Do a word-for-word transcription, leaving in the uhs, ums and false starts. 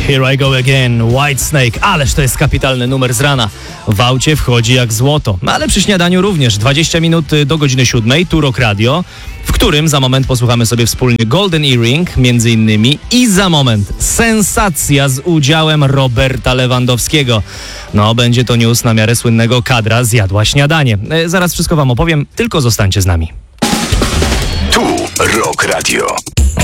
Here I Go Again, Whitesnake, ależ to jest kapitalny numer z rana. W aucie wchodzi jak złoto, ale przy śniadaniu również. dwadzieścia minut do godziny siódmej, tu Rock Radio, w którym za moment posłuchamy sobie wspólnie Golden Earring, między innymi, i za moment sensacja z udziałem Roberta Lewandowskiego. No, będzie to news na miarę słynnego kadra zjadła śniadanie. E, zaraz wszystko wam opowiem, tylko zostańcie z nami. Tu Rock Radio.